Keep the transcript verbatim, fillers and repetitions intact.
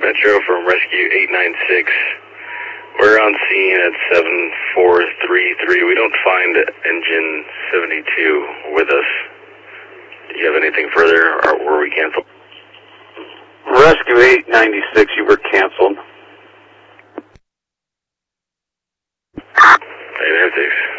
Metro from Rescue eight nine six. We're on scene at seven four three three. We don't find engine seventy-two with us. Do you have anything further, or were we canceled? Rescue eight ninety-six, you were canceled. eight nine six.